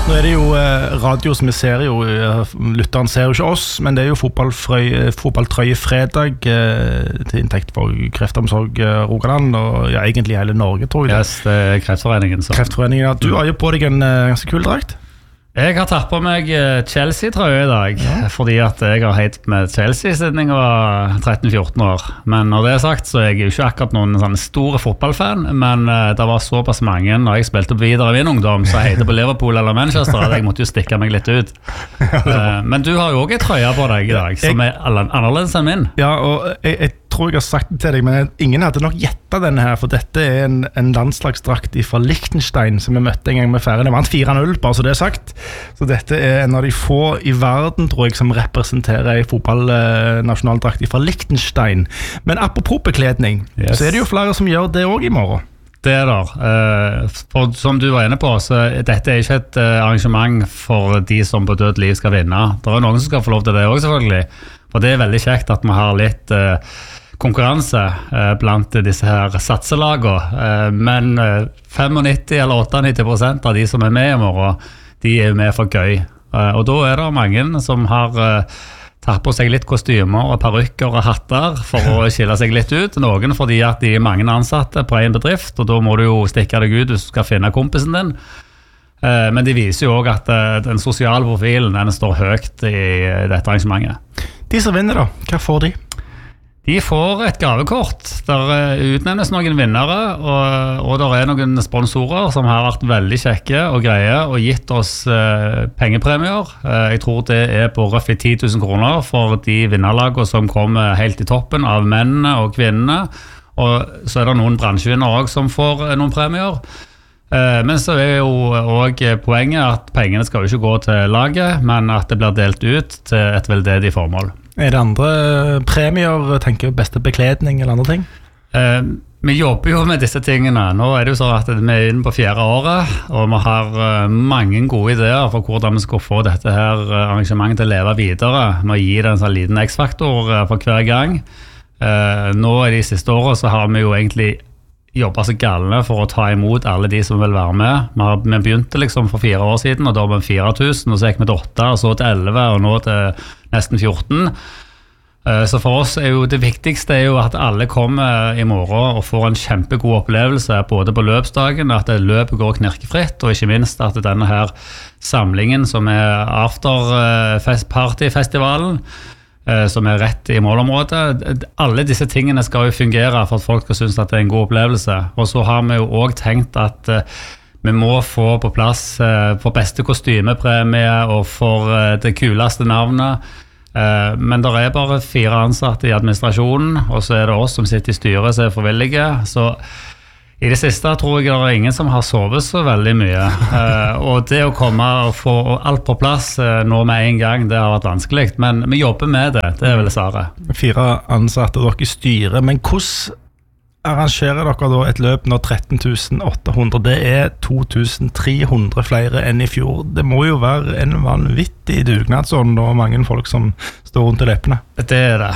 Nå det jo radio som vi ser jo, lytteren ser jo ikke oss, men det jo fotballtrøye fredag til inntekt for Kreftomsorg Rogaland, og ja, egentlig hele Norge, tror jeg. Yes, det Kreftforeningen. Kreftforeningen, ja. Du har jo på deg en ganske kul drakt. Jeg har tatt på meg Chelsea-trøye I dag, fordi at jeg har heit med Chelsea siden jeg var 13-14 år. Men når det sagt, så jeg jo ikke akkurat noen sånne store fotballfan, men det var såpass mange når jeg spilte videre i min ungdom, så heite på Liverpool eller Manchester, at jeg måtte jo stikke meg litt ut. Men du har jo også en trøye på deg I dag, som annerledes enn min. Ja, og jeg tror jeg har sagt det til deg, men ingen hadde nok gjettet denne her, for dette en landslagsdrakt fra Liechtenstein, som vi møtte en gang med Færøyene. Det vant 4-0, bare så det sagt. Så dette en av de få I verden, tror jeg, som representerer en fotballnasjonaldrakt fra Liechtenstein. Men apropos bekledning, så det jo flere som gjør det også I morgen. Det der. For som du var inne på, så dette ikke et arrangement for de som på død liv skal vinne. Det noen som skal få lov til det også, selvfølgelig. For det veldig kjekt at vi har litt konkurranse blant disse her satselagene. Men 95 eller 98% av de som med I morgen, de jo med for gøy. Og da det mange som har tatt på seg litt kostymer og parykker og hatter for å skille seg litt ut. Noen fordi at de mange ansatte på en bedrift, og da må du jo stikke deg ut hvis du skal finne kompisen din. Men det viser jo også at den sosiale profilen den står høyt I dette arrangementet. De som vinner da, hva får de? De får et gavekort. Der utnevnes noen vinnere, og der noen sponsorer som har vært veldig kjekke og greie og gitt oss pengepremier. Jeg tror det på røftlig 10 000 kroner for de vinnerlagene som kommer helt I toppen av mennene og kvinnene. Og så det noen bransjevinnere også som får noen premier. Men så jo også poenget at pengene skal jo ikke gå til laget, men at det blir delt ut til et veldedig formål. Det andre premier, tenker du beste bekledning eller andre ting? Vi jobber jo med disse tingene. Nå det jo sånn at vi inne på 4. året, og vi har mange gode ideer for hvordan vi skal få dette her arrangementet til å leve videre. Vi gir det en sånn liten X-faktor for hver gang. Nå I de siste årene så har vi jo egentlig jobbet så galne for å ta imot alle de som vil være med. Vi begynte liksom for 4 år siden, og da var vi 4000, og så gikk vi til 8, og så til 11, og nå til nesten 14. Så for oss jo det viktigste jo at alle kommer I morgen og får en kjempegod opplevelse, både på løpsdagen, at løpet går knirkefritt, og ikke minst at denne her samlingen som after-party-festivalen, som rett I målområdet. Alle disse tingene skal jo fungere for at folk skal synes at det en god opplevelse. Og så har vi jo også tenkt at vi må få på plass for beste kostymepremie og for det kuleste navnet. Men det bare 4 ansatte I administrasjonen, og så det oss som sitter I styret som forvillige. Så I det siste tror jeg det ingen som har sovet så veldig mye. Og det å komme og få alt på plass nå med en gang, det har vært vanskelig. Men vi jobber med det, det vel Sare. 4 ansatte, dere styrer. Men hvordan arrangerer dere da et løp nå 13.800? Det 2.300 flere enn I fjor. Det må jo være en vanvittig dugnadsånd og mange folk som står rundt I leppene. Det det.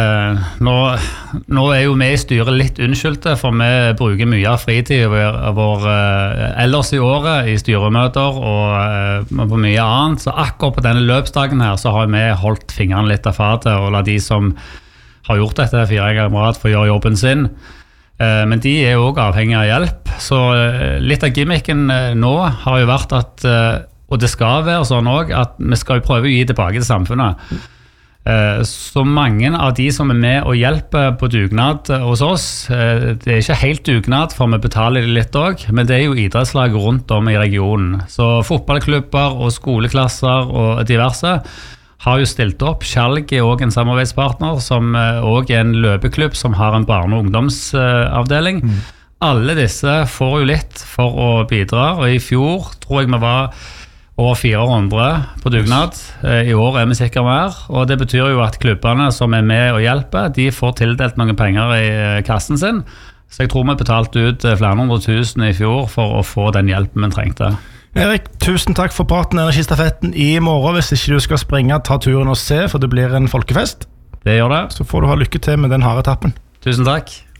Nå jo vi I styret litt unnskyldte, for vi bruker mye av fritid vår ellers I året I styremøter og på mye annet. Så akkurat på denne løpsdagen her så har vi holdt fingrene litt av fatet og la de som har gjort dette 4 ganger rad få gjøre jobben sin. Men de jo også avhengig av hjelp. Så litt av gimmicken nå har jo vært at, og det skal være sånn også, at vi skal jo prøve å gi tilbake til samfunnet. Så mange av de som med og hjelper på dugnad hos oss, det ikke helt dugnad, for vi betaler det litt også, men det jo idrettslag rundt om I regionen. Så fotballklubber og skoleklasser og diverse har jo stilt opp. Skjalg også en samarbeidspartner, som også en løpeklubb som har en barne- og ungdomsavdeling. Alle disse får jo litt for å bidra, og I fjor tror jeg vi var over 400 på dugnad. I år vi sikkert mer, og det betyr jo at klubbene som med og hjelper, de får tildelt noen penger I kassen sin. Så jeg tror vi betalte ut flere 100 000 I fjor for å få den hjelpen vi trengte. Erik, tusen takk for praten Energistafetten I morgen. Hvis ikke du skal springe, ta turen og se, for det blir en folkefest. Det gjør det. Så får du ha lykke til med den harde etappen. Tusen takk.